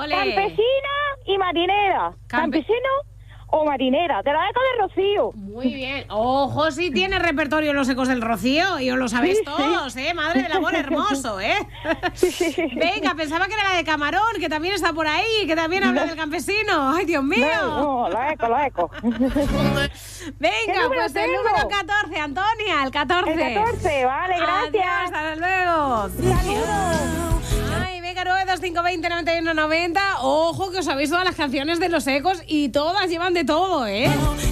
Ole. Campesina y marinera. Campesino o marinera, de la Eco de Rocío. Muy bien. Ojo, si tiene repertorio los Ecos del Rocío, y os lo sabéis todos, ¿eh? Madre del amor hermoso, ¿eh? Venga, pensaba que era la de Camarón, que también está por ahí, que también habla del campesino. ¡Ay, Dios mío! No, la Eco. Venga, pues el número 14, Antonia, el 14. El 14, vale, gracias. Adiós, hasta luego. Saludos. Ay, venga, 925209190. Ojo que os sabéis todas las canciones de los Ecos y todas llevan de todo, ¿eh?